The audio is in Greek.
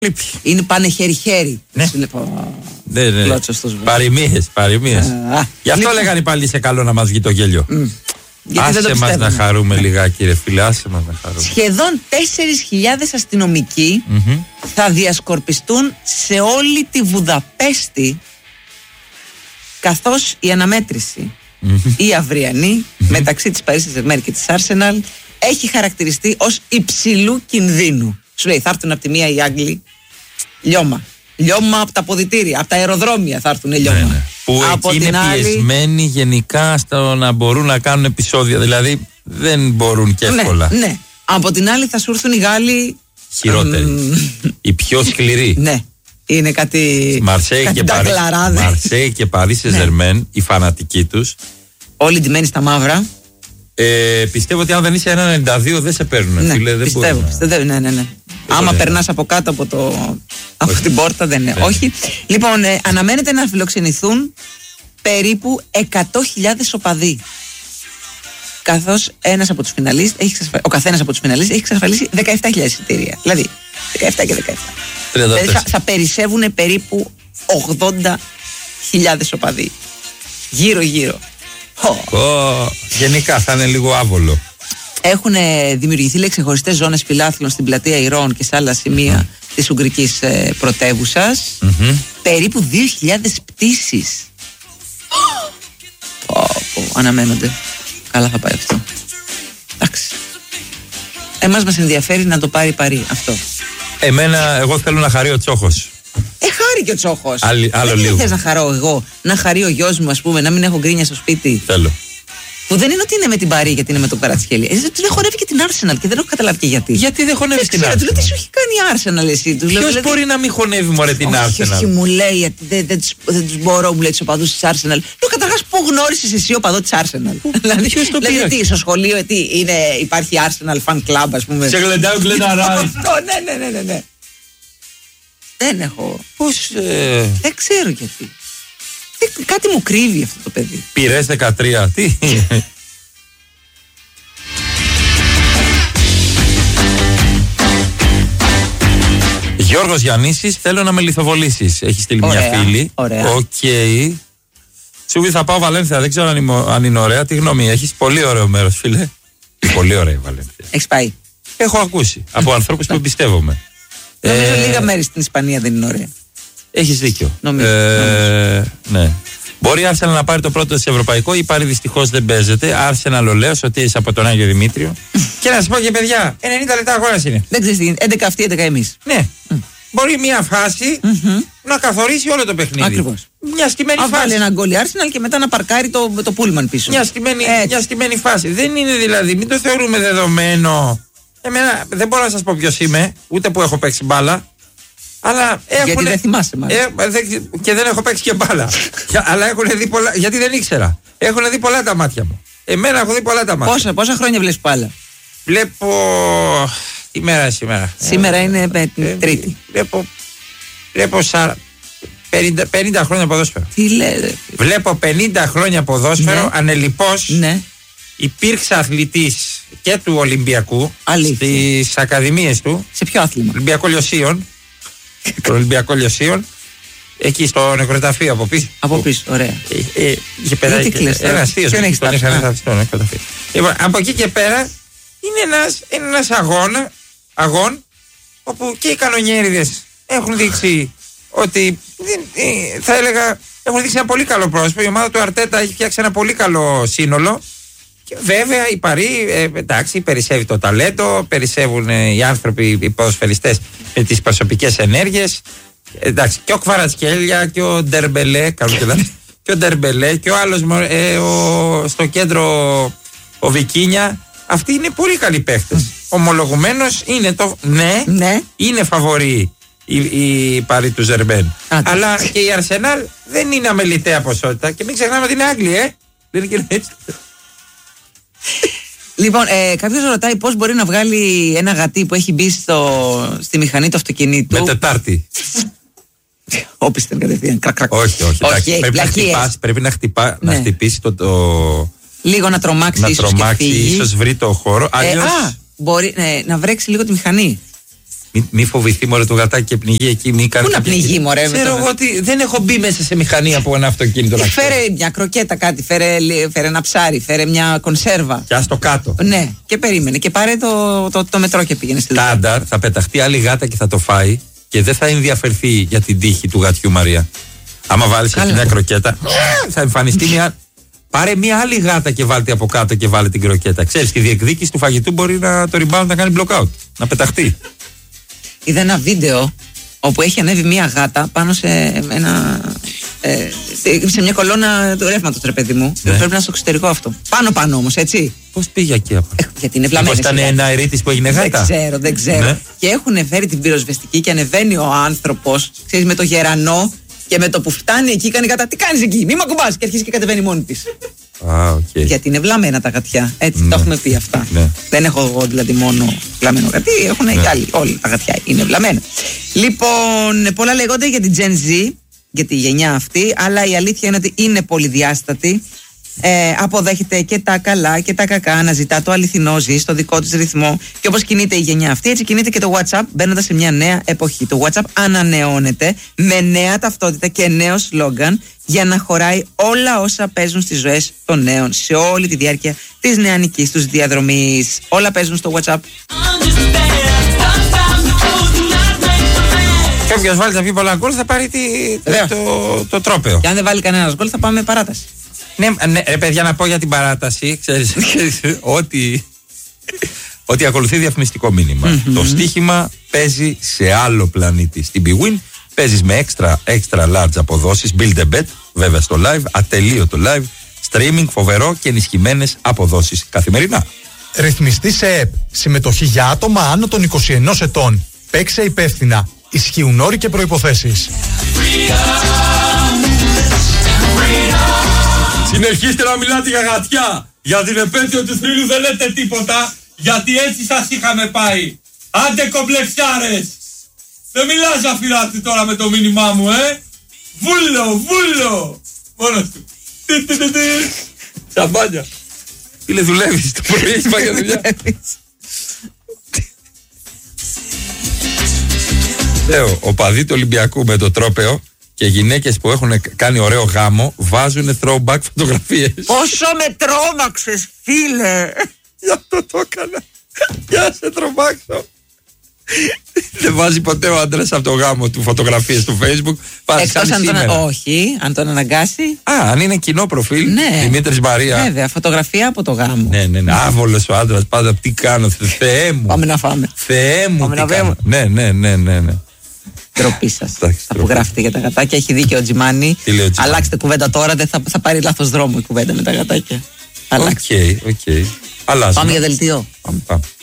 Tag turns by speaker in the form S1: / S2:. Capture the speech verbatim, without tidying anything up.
S1: Είναι πάνε χέρι-χέρι.
S2: Ναι. Ναι, ναι. Παροιμίες, παροιμίες. Γι' αυτό λοιπόν λέγανε πάλι σε καλό να μας βγει το γέλιο. Mm. Άσε μας να χαρούμε λιγάκι, ρε φίλε, άσε μας να χαρούμε.
S1: Σχεδόν τέσσερις χιλιάδες αστυνομικοί mm-hmm. θα διασκορπιστούν σε όλη τη Βουδαπέστη, καθώς η αναμέτρηση mm-hmm. η αυριανή mm-hmm. μεταξύ της Παρί Σεν-Ζερμέν και της Arsenal έχει χαρακτηριστεί ως υψηλού κινδύνου. Σου λέει, θα έρθουν από τη μία οι Άγγλοι, λιώμα. Λιώμα από τα αποδυτήρια, από τα αεροδρόμια θα έρθουν λιώμα. Ναι, ναι.
S2: Που από εκεί είναι άλλη... πιεσμένοι γενικά στο να μπορούν να κάνουν επεισόδια. Δηλαδή δεν μπορούν και εύκολα.
S1: Ναι, ναι. Από την άλλη θα σου έρθουν οι Γάλλοι.
S2: Χειρότεροι. Mm. Οι πιο σκληροί.
S1: Ναι. Είναι κάτι.
S2: Μαρσέη και, Παρί... και Παρί Σεν-Ζερμέν, ναι. Οι φανατικοί τους.
S1: Όλοι ντυμένοι στα μαύρα.
S2: Ε, πιστεύω ότι αν δεν είσαι ένα ενενήντα δύο δεν σε παίρνουν.
S1: Ναι,
S2: φίλε, δεν
S1: πιστεύω.
S2: να...
S1: πιστεύω ναι, ναι, ναι. Άμα περνάς από κάτω από, το... από την πόρτα δεν είναι. Όχι. Λοιπόν, ε, αναμένεται να φιλοξενηθούν περίπου εκατό χιλιάδες οπαδοί. Καθώς ένας από τους φιναλίστ, εξασφα... ο καθένας από τους φιναλίστ έχει εξασφαλίσει δεκαεπτά χιλιάδες εισιτήρια. Δηλαδή δεκαεπτά και δεκαεπτά. Δηλαδή θα, θα περισσεύουν περίπου ογδόντα χιλιάδες οπαδοί. Γύρω-γύρω.
S2: Oh. Oh, γενικά θα είναι λίγο άβολο.
S1: Έχουν δημιουργηθεί λέει, ξεχωριστές ζώνες φιλάθλων στην πλατεία Ηρών και σε άλλα σημεία mm. της Ουγγρικής ε, πρωτεύουσας. Mm-hmm. Περίπου δύο χιλιάδες πτήσεις. Oh, oh, αναμένονται. Καλά θα πάει αυτό. Εντάξει. Εμάς μας ενδιαφέρει να το πάρει η Παρί αυτό.
S2: Εμένα, εγώ θέλω να χαρεί ο Τσόχος.
S1: Ε, χάρη και ο Τσόχος.
S2: Άλλη, άλλο
S1: δεν
S2: λίγο.
S1: θες να χαρώ εγώ, να χαρεί ο γιος μου, ας πούμε, να μην έχω γκρίνια στο σπίτι.
S2: Θέλω.
S1: Που δεν είναι ότι είναι με την Παρί γιατί είναι με τον Κβαρατσχέλια. Ε, δεν χορεύει και την Arsenal και δεν έχω καταλάβει και γιατί.
S2: Γιατί δεν χωνεύει την Arsenal.
S1: Του λέω τι σου έχει κάνει η Arsenal εσύ.
S2: Ποιος δηλαδή... μπορεί να μην χωνεύει μωρέ την
S1: όχι,
S2: Arsenal.
S1: Όχι, μου λέει, δεν, δεν, δεν τους μπορώ, μου λέει τους οπαδούς της Arsenal. Λέω καταρχάς πού γνώρισες εσύ οπαδό της Arsenal. Δηλαδή, ποιος το πήρε. Δηλαδή, στο σχολείο τι, είναι, υπάρχει Arsenal fan club, ας πούμε.
S2: Σε γλεντάω γλενταρά.
S1: Ναι, ναι, ναι, ναι. Δεν έχω.
S2: Πώς. Ε...
S1: Δεν ξέρω γιατί. Κάτι μου κρύβει αυτό το παιδί.
S2: Πήρες δεκατρία. Τι. Γιώργος Γιαννήσης, θέλω να με λιθοβολήσεις. Έχει στείλει ωραία, μια φίλη.
S1: Ωραία.
S2: Οκ. Okay. Σούβι, θα πάω Βαλένθια. Δεν ξέρω αν είναι, αν είναι ωραία. Τι γνώμη έχεις? Πολύ ωραίο μέρος, φίλε. Πολύ ωραία η Βαλένθια.
S1: Έχεις πάει?
S2: Έχω ακούσει από ανθρώπους που εμπιστεύομαι.
S1: Νομίζω ε... λίγα μέρη στην Ισπανία δεν είναι ωραία.
S2: Έχεις δίκιο.
S1: Νομίζω,
S2: ε...
S1: νομίζω.
S2: Ναι. Μπορεί η Arsenal να πάρει το πρώτο σε ευρωπαϊκό ή πάρει δυστυχώς δεν παίζεται. Arsenal ο Λέος, ότι είσαι από τον Άγιο Δημήτριο. Και να σας πω και παιδιά, ενενήντα λεπτά αγώνας είναι.
S1: Δεν ξέρεις τι γίνεται. έντεκα αυτοί, έντεκα εμείς.
S2: Ναι. Mm. Μπορεί μια φάση mm-hmm. να καθορίσει όλο το παιχνίδι.
S1: Ακριβώς.
S2: Μια στημένη φάση.
S1: Βάλει ένα γκολ η Arsenal και μετά να παρκάρει το, το πούλμαν πίσω.
S2: Μια στημένη, μια στημένη φάση. Δεν είναι δηλαδή, μην το θεωρούμε δεδομένο. Εμένα δεν μπορώ να σας πω ποιος είμαι, ούτε που έχω παίξει μπάλα. Αλλά έχουν...
S1: Γιατί δεν θυμάσαι μάλλον.
S2: Ε, δε, και δεν έχω παίξει και μπάλα. Αλλά έχουν δει πολλά. Γιατί δεν ήξερα. Έχουν δει πολλά τα μάτια μου. Εμένα έχω δει πολλά τα μάτια.
S1: Πόσα, πόσα χρόνια βλέπεις μπάλα?
S2: Βλέπω. Τι μέρα είναι σήμερα?
S1: Σήμερα ε, είναι με την ε, Τρίτη.
S2: Βλέπω. Βλέπω σα... πενήντα, πενήντα χρόνια ποδόσφαιρο.
S1: Τι λέτε?
S2: Βλέπω πενήντα χρόνια ποδόσφαιρο, ναι. Ανελιπώς.
S1: Ναι.
S2: Υπήρξε αθλητής και του Ολυμπιακού. Στις ακαδημίες του.
S1: Σε ποιο άθλημα?
S2: Ολυμπιακό Λιωσίων. Το Ολυμπιακό Λιωσίων. Εκεί στο νεκροταφείο από πίσω.
S1: Από πίσω, ωραία.
S2: Ε, ε, είχε περάσει. Ένα αστείο. Τον είχαν στο νεκροταφείο. Λοιπόν, από εκεί και πέρα είναι ένας, ένας αγώνα, αγών όπου και οι κανονιέριδες έχουν δείξει ότι ε, θα έλεγα έχουν δείξει ένα πολύ καλό πρόσωπο. Η ομάδα του Αρτέτα έχει φτιάξει ένα πολύ καλό σύνολο. Και βέβαια η Παρί, ε, εντάξει, περισσεύει το ταλέντο, περισσεύουν ε, οι άνθρωποι, οι ποδοσφαιριστές με τις προσωπικές ενέργειες. Ε, εντάξει, και ο Κβαρατσχέλια και ο Ντερμπελέ, και ο Ντερμπελέ και ο άλλος ε, ο, στο κέντρο ο Βικίνια. Αυτοί είναι πολύ καλοί παίχτες. Ομολογουμένως είναι το. Ναι,
S1: ναι. Είναι
S2: φαβορή η, η Παρί του Ζερμέν. Αλλά και η Αρσενάλ δεν είναι αμεληταία ποσότητα. Και μην ξεχνάμε ότι είναι Άγγλοι, ε! Δεν είναι και έτσι.
S1: Λοιπόν, ε, κάποιος ρωτάει πώς μπορεί να βγάλει ένα γατί που έχει μπει στο, στη μηχανή του αυτοκινήτου.
S2: Με Τετάρτη.
S1: Όπισθεν κατευθείαν. Κρακ, κρακ.
S2: Όχι, όχι. όχι πρέπει, να χτυπάς, πρέπει να, χτυπά, ναι. να χτυπήσει το, το. Λίγο να τρομάξει,
S1: να
S2: ίσως,
S1: τρομάξει
S2: ίσως βρει το χώρο. Αλλιώς...
S1: Ε, α, μπορεί ναι, να βρέξει λίγο τη μηχανή.
S2: Μη, μη φοβηθεί μωρέ το γατάκι και πνιγεί εκεί. Μη κάνει.
S1: Πού να πνιγεί, μωρέ.
S2: Ξέρω εγώ ότι δεν έχω μπει μέσα σε μηχανή από ένα αυτοκίνητο.
S1: Να φέρε μια κροκέτα κάτι, φέρε, φέρε ένα ψάρι, φέρε μια κονσέρβα.
S2: Και άστο κάτω.
S1: Ναι, και περίμενε. Και πάρε το, το, το μετρό και πήγαινε στη δουλειά.
S2: Στάνταρ, θα πεταχτεί άλλη γάτα και θα το φάει και δεν θα ενδιαφερθεί για την τύχη του γατιού, Μαρία. Άμα βάλει αυτή μια κροκέτα, θα εμφανιστεί μια. Πάρε μια άλλη γάτα και βάλτε από κάτω και βάλε την κροκέτα. Ξέρεις, τη διεκδίκηση του φαγητού μπορεί να το rebound να κάνει block out, να πεταχτεί.
S1: Είδα ένα βίντεο όπου έχει ανέβει μια γάτα πάνω σε ένα. Ε, σε μια κολόνα του ρεύματος, ρε παιδί μου. Ναι. Πρέπει να είναι στο εξωτερικό αυτό. Πάνω-πάνω όμως, έτσι.
S2: Πώς πήγε εκεί από.
S1: Ε, γιατί είναι βλαμμένη.
S2: Ήταν ένα αερίτης που έγινε γάτα.
S1: Δεν ξέρω, δεν ξέρω. Ναι. Και έχουν φέρει την πυροσβεστική και ανεβαίνει ο άνθρωπος, ξέρεις, με το γερανό. Και με το που φτάνει εκεί, κάνει κατά. Τι κάνεις εκεί, μη μ' ακουμπάς! Και αρχίζει και κατεβαίνει μόνη της.
S2: Ah, okay.
S1: Γιατί είναι βλαμμένα τα γατιά. Έτσι,
S2: ναι.
S1: Το έχουμε πει αυτά.
S2: Ναι.
S1: Δεν έχω εγώ δηλαδή μόνο βλαμμένο γατί, έχουν ναι. Και άλλοι. Όλοι τα γατιά είναι βλαμμένα. Λοιπόν, πολλά λέγονται για την Gen Z, για τη γενιά αυτή, αλλά η αλήθεια είναι ότι είναι πολυδιάστατη. Ε, αποδέχεται και τα καλά και τα κακά, αναζητά το αληθινό, ζει στο δικό της ρυθμό. Και όπως κινείται η γενιά αυτή, έτσι κινείται και το WhatsApp, μπαίνοντας σε μια νέα εποχή. Το WhatsApp ανανεώνεται με νέα ταυτότητα και νέο σλόγγαν για να χωράει όλα όσα παίζουν στις ζωές των νέων σε όλη τη διάρκεια της νεανικής τους διαδρομής. Όλα παίζουν στο WhatsApp.
S2: Και όποιος βάλει τα πιο πολλά γκολ θα πάρει τη, το, το, το τρόπαιο.
S1: Και αν δεν βάλει κανένας γκολ θα πάμε παράταση.
S2: Ναι, ναι, ρε παιδιά, να πω για την παράταση, ξέρεις, ότι, ότι ακολουθεί διαφημιστικό μήνυμα. Mm-hmm. Το στοίχημα παίζει σε άλλο πλανήτη. Στην bwin παίζεις με extra, extra large αποδόσεις, build a bet, βέβαια στο live, ατελείωτο live, streaming, φοβερό και ενισχυμένες αποδόσεις καθημερινά.
S3: Ρυθμιστή σε ΕΠ. Συμμετοχή για άτομα άνω των είκοσι ενός ετών. Παίξε υπεύθυνα. Ισχύουν όροι και προϋποθέσεις.
S4: Συνεχίστε να μιλάτε για γατιά. Για την επέτειο του θρύλου δεν λέτε τίποτα, γιατί έτσι σας είχαμε πάει. Άντε κομπλεξιάρες. Δεν μιλάς αφιλάτη τώρα με το μήνυμά μου, ε. Βούλο, βούλο. Μόνος του. Σαμπάνια.
S2: Φίλε, δουλεύεις το πρωί, έχεις πάει για δουλειά. Λέω, ο παδί του Ολυμπιακού με το τρόπαιο και γυναίκες που έχουν κάνει ωραίο γάμο βάζουν throwback φωτογραφίες.
S1: Πόσο με τρόμαξες, φίλε!
S2: Γι' αυτό το έκανα. Για σε τρομάξω. Δεν βάζει ποτέ ο άντρας από το γάμο του φωτογραφίες του Facebook.
S1: Εκτός αν τον, όχι, αν τον αναγκάσει.
S2: Α, αν είναι κοινό προφίλ.
S1: Ναι.
S2: Δημήτρης Μαρία.
S1: Βέβαια, φωτογραφία από το γάμο.
S2: Ναι, ναι, ναι. Άβολος ο άντρας πάντα. Τι κάνω, Θεέ μου.
S1: Πάμε να φάμε.
S2: Θεέ μου.
S1: Πάμε
S2: τι
S1: να
S2: κάνω. Ναι, ναι, ναι, ναι, ναι.
S1: Τροπή σας. Θα που γράφετε για τα γατάκια. Έχει δίκιο ο Τζιμάνι. Αλλάξτε κουβέντα τώρα, δεν θα, θα πάρει λάθος δρόμο η κουβέντα με τα γατάκια.
S2: Οκ, οκ.
S1: Πάμε για δελτίο.
S2: Πάμε, πάμε.